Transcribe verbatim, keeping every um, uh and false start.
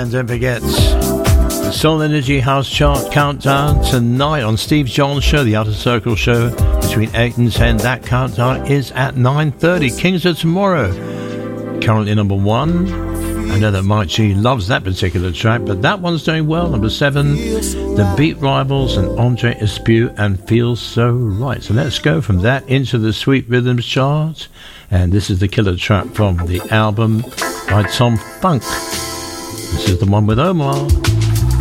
And don't forget, the Soul Energy House Chart Countdown tonight on Steve John's show, the Outer Circle show, between eight and ten. That countdown is at nine thirty. Kings of Tomorrow, currently number one. I know that Mike G loves that particular track, but that one's doing well. Number seven, The Beat Rivals and Andre Espew and Feels So Right. So let's go from that into the Sweet Rhythms chart. And this is the killer track from the album by Tom Funk. This is the one with Omar.